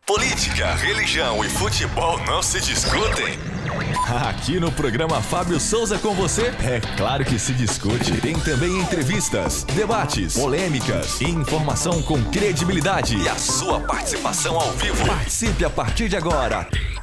Política, religião e futebol não se discutem? Aqui no programa Fábio Souza com você, é claro que se discute. Tem também entrevistas, debates, polêmicas, informação com credibilidade e a sua participação ao vivo. Participe a partir de agora.